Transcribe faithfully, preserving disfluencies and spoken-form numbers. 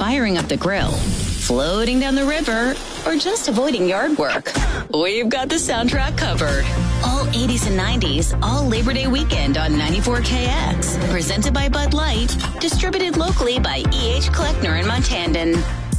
firing up the grill, floating down the river, or just avoiding yard work, we've got the soundtrack covered. All eighties and nineties, all Labor Day weekend on ninety-four K X. Presented by Bud Light, distributed locally by E H. Kleckner and Montandon.